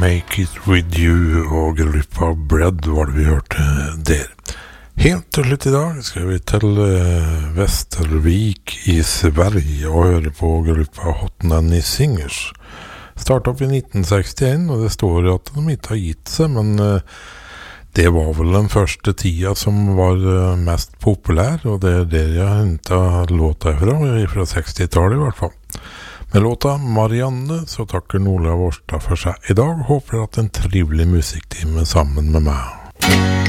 Make It With You og gruppa Bread var det vi hørte der. Helt til slutt I dag skal vi til Västervik I Sverige og høre på gruppa Hot Nanny Singers. Startet opp I 1961, og det står at de ikke har gitt seg, men det var vel den første tida som var mest populær, og det der jeg hentet låta fra 60-tallet I hvert fall. Med låta Marianne så takker Ola Årstad for seg I dag. Håper at en trivelig musikktime sammen med meg.